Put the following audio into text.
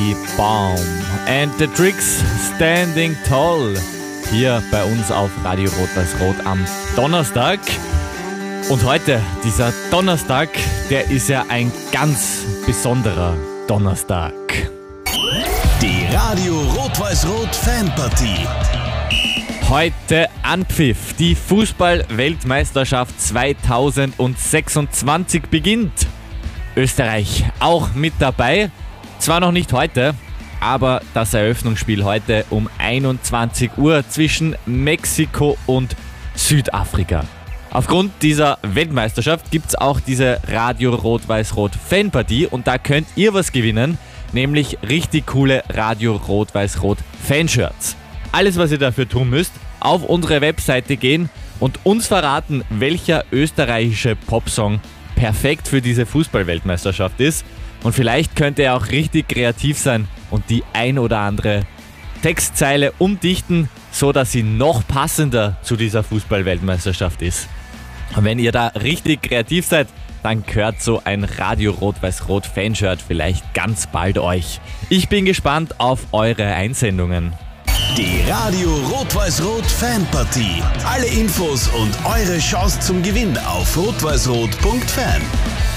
Andy Baum and the Tricks Standing Tall hier bei uns auf Radio Rot-Weiß-Rot am Donnerstag. Und heute, dieser Donnerstag, der ist ja ein ganz besonderer Donnerstag. Die Radio Rot-Weiß-Rot Fanpartie. Heute Anpfiff. Die Fußball-Weltmeisterschaft 2026 beginnt. Österreich auch mit dabei. Zwar noch nicht heute, aber das Eröffnungsspiel heute um 21 Uhr zwischen Mexiko und Südafrika. Aufgrund dieser Weltmeisterschaft gibt es auch diese Radio Rot-Weiß-Rot Fanpartie und da könnt ihr was gewinnen, nämlich richtig coole Radio Rot-Weiß-Rot Fanshirts. Alles, was ihr dafür tun müsst, auf unsere Webseite gehen und uns verraten, welcher österreichische Popsong perfekt für diese Fußball-Weltmeisterschaft ist. Und vielleicht könnt ihr auch richtig kreativ sein und die ein oder andere Textzeile umdichten, so dass sie noch passender zu dieser Fußball-Weltmeisterschaft ist. Und wenn ihr da richtig kreativ seid, dann gehört so ein Radio Rot-Weiß-Rot Fanshirt vielleicht ganz bald euch. Ich bin gespannt auf eure Einsendungen. Die Radio Rot-Weiß-Rot Fanpartie. Alle Infos und eure Chance zum Gewinn auf rotweißrot.fan.